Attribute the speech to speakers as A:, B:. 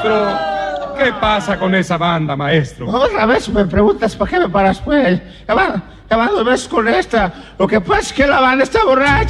A: Maestro, ¿qué pasa con esa banda, maestro?
B: Otra vez me preguntas por qué me paras, pues. Ya van 2 veces con esta. Lo que pasa es que la banda está borracha.